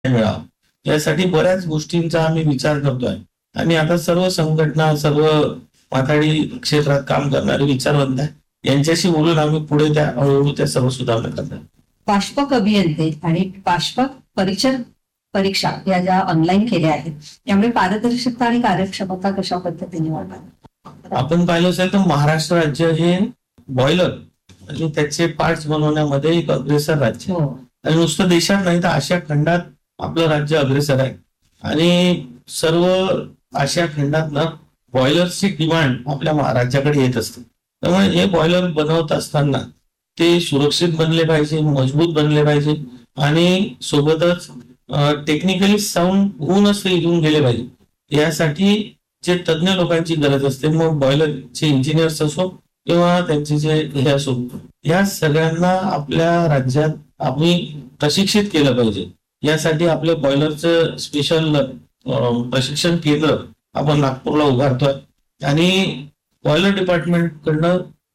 मिळावा यासाठी बऱ्याच गोष्टींचा आम्ही विचार करतोय. आणि आता सर्व संघटना, सर्व माथाडी क्षेत्रात काम करणारे विचारवंत आहे यांच्याशी बोलून आम्ही पुढे त्या हळूहळू त्या सर्व सुधारणा करणार. बाष्पक अभियंते आणि बाष्पक परिचर परीक्षा या ज्या ऑनलाईन केल्या आहेत त्यामुळे पारदर्शकता आणि कार्यक्षमता कशा पद्धतीने वाढणार? आपण पाहिलं असेल तर महाराष्ट्र राज्य हे बॉयलर आणि त्याचे पार्ट्स बनवण्यामध्ये एक अग्रेसर राज्य आहे. आणि नुसतं देशात नाही तर आशिया खंडात आपलं राज्य अग्रेसर आहे. आणि सर्व आशिया खंडातनं बॉयलरची डिमांड आपल्या राज्याकडे येत असते. त्यामुळे हे बॉयलर बनवत असताना ते सुरक्षित बनले पाहिजे, मजबूत बनले पाहिजे आणि सोबतच टेक्निकली साऊंड होऊनच ते घेऊन गेले पाहिजे. यासाठी जे तज्ज्ञ लोकांची गरज असते, मग बॉयलरचे इंजिनियर्स असो किंवा त्यांचे जे हे असो, या सगळ्यांना आपल्या राज्यात आम्ही प्रशिक्षित केलं पाहिजे. यासाठी आपल्या बॉयलरचं स्पेशल प्रशिक्षण केंद्र आपण नागपूरला उभारतोय. आणि बॉयलर डिपार्टमेंट कडनं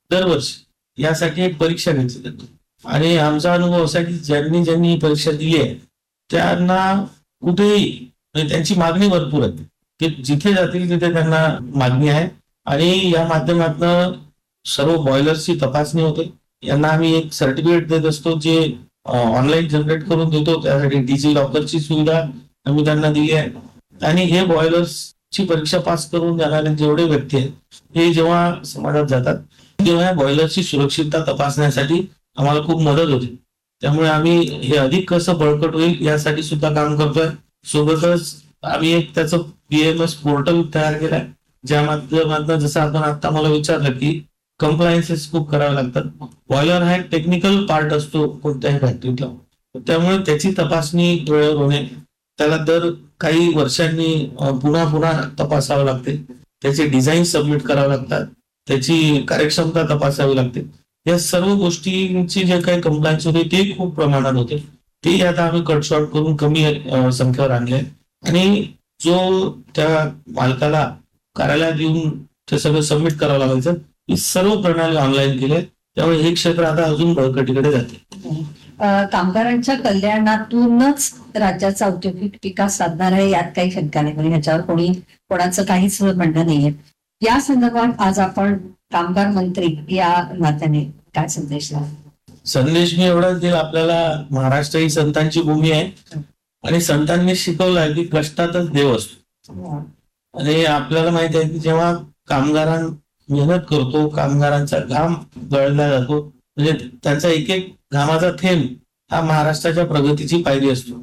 दरवर्षी यासाठी एक परीक्षा घेतली जाते. आणि आमचा अनुभव असा की ज्यांनी ज्यांनी ही परीक्षा दिली आहे त्यांना कुठेही म्हणजे त्यांची मागणी भरपूर आहे की जिथे जातील तिथे त्यांना मागणी आहे. आणि या माध्यमातून सर्व बॉयलरची तपासणी होते. यांना आम्ही एक सर्टिफिकेट देत असतो जे ऑनलाईन जनरेट करून देतो. त्यासाठी डिजी लॉकरची सुविधा आम्ही त्यांना दिली आहे. आणि हे बॉयलर्सची परीक्षा पास करून जाणारे जेवढे व्यक्ती आहेत हे जेव्हा समाजात जातात तेव्हा या बॉयलरची सुरक्षितता तपासण्यासाठी आम्हाला खूप मदत होते. त्यामुळे आम्ही हे अधिक कसं बळकट होईल यासाठी सुद्धा काम करतोय. सोबतच आम्ही एक त्याचं PMS पोर्टल तयार केलाय ज्या माध्यमातून जसं आपण आता मला विचारलं की कम्प्लायन्सेस खूप करावे लागतात. बॉयलर हा एक टेक्निकल पार्ट असतो कोणत्याही फॅक्टरीतला, त्यामुळे त्याची तपासणी वेळेवर होणे, त्याला दर काही वर्षांनी पुन्हा तपासावं लागते, त्याचे डिझाईन सबमिट करावे लागतात, त्याची कार्यक्षमता तपासावी लागते. या सर्व गोष्टींची जे काही कम्प्लायन्स होते ते खूप प्रमाणात होते. ते आता आम्ही कटशॉट करून कमी संख्येवर आणले. आणि जो त्या मालकाला कार्यालयात येऊन ते सगळं सबमिट करावं लागायचं ही सर्व प्रणाली ऑनलाईन केली. त्यामुळे हे क्षेत्र आता अजून बळकटीकडे जाते. कामगारांच्या कल्याणातूनच राज्याचा औद्योगिक विकास साधणार आहे यात काही शंका नाही, म्हणजे ह्याच्यावर कोणाचं काहीच म्हणणं नाहीये. या संदर्भात आज आपण कामगार मंत्री या नात्याने काय संदेश द्याल? संदेश मी एवढाच देईल, आपल्याला महाराष्ट्र ही संतांची भूमी आहे आणि संतांनी शिकवलं आहे की कष्टातच देव असतो. आणि आपल्याला माहिती आहे की जेव्हा कामगारां मेहनत करतो, कामगारांचा घाम गळला जातो, म्हणजे त्यांचा एक एक घामाचा थेंब हा महाराष्ट्राच्या प्रगतीची पायरी असतो.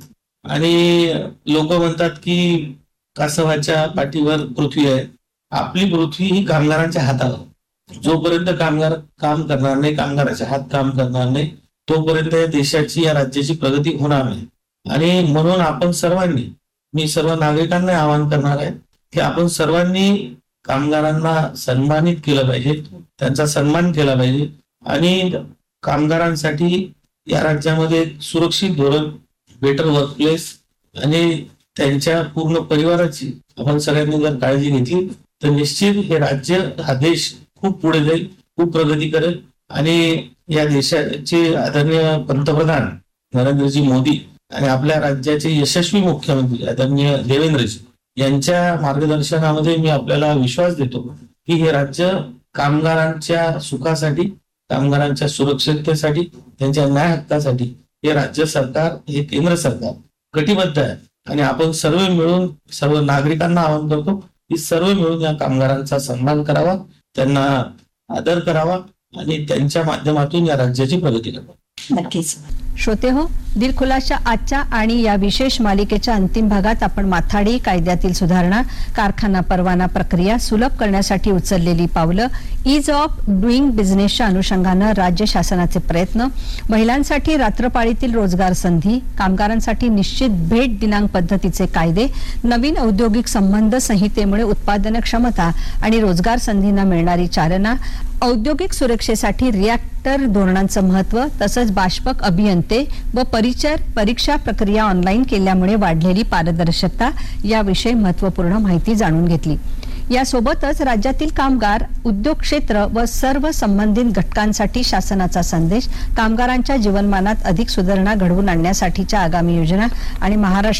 आणि लोक म्हणतात की कासवाच्या पाठीवर पृथ्वी आहे. आपली पृथ्वी ही कामगारांच्या हातावर. जोपर्यंत कामगार काम करणार नाही, कामगाराचे हात काम करणार नाही, तोपर्यंत या देशाची, या राज्याची प्रगती होणार नाही. आणि म्हणून आपण सर्वांनी, मी सर्व नागरिकांना आवाहन करणार आहे की आपण सर्वांनी कामगारांना सन्मानित केलं पाहिजे, त्यांचा सन्मान केला पाहिजे. आणि कामगारांसाठी या राज्यामध्ये सुरक्षित धोरण, बेटर वर्कप्लेस आणि त्यांच्या पूर्ण परिवाराची आपण सगळ्यांनी जर काळजी घेतली तर निश्चित हे राज्य, हा देश खूप पुढे जाईल, खूप प्रगती करेल. आणि या देशाचे आदरणीय पंतप्रधान नरेंद्रजी मोदी आणि आपल्या राज्याचे यशस्वी मुख्यमंत्री आदरणीय देवेंद्रजी यांच्या मार्गदर्शनामध्ये मी आपल्याला विश्वास देतो की हे राज्य कामगारांच्या सुखासाठी, कामगारांच्या सुरक्षिततेसाठी, त्यांच्या न्याय हक्कासाठी हे राज्य सरकार, हे केंद्र सरकार कटिबद्ध आहे. आणि आपण सर्व मिळून, सर्व नागरिकांना आवाहन करतो की सर्व मिळून या कामगारांचा सन्मान करावा, त्यांना आदर करावा आणि त्यांच्या माध्यमातून या राज्याची प्रगती करावी. नक्कीच. श्रोते हो, दिलखुलासच्या आजच्या आणि या विशेष मालिकेच्या अंतिम भागात आपण माथाडी कायद्यातील सुधारणा, कारखाना परवाना प्रक्रिया सुलभ करण्यासाठी उचललेली पावलं, ईज ऑफ डुईंग बिझनेसच्या अनुषंगानं राज्य शासनाचे प्रयत्न, महिलांसाठी रात्रपाळीतील रोजगार संधी, कामगारांसाठी निश्चित भेट दिनांक पद्धतीचे कायदे, नवीन औद्योगिक संबंध संहितेमुळे उत्पादन क्षमता आणि रोजगार संधींना मिळणारी चालना, औद्योगिक सुरक्षेसाठी रिॲक्टर धोरणांचं महत्त्व, तसंच बाष्पक अभियंते व परिचर परीक्षा प्रक्रिया ऑनलाईन केल्यामुळे वाढलेली पारदर्शकता याविषयी महत्त्वपूर्ण माहिती जाणून घेतली. यासोबतच राज्यातील कामगार, उद्योग क्षेत्र व सर्व संबंधित घटकांसाठी शासनाचा संदेश, कामगारांच्या जीवनमानात अधिक सुधारणा घडवून आणण्यासाठीच्या आगामी योजना आणि महाराष्ट्र